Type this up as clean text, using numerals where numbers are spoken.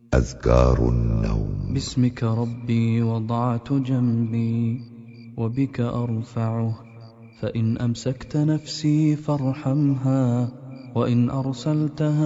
أذكار النوم. باسمك ربي وضعت جنبي وبك أرفعه، فإن أمسكت نفسي فارحمها، وإن أرسلتها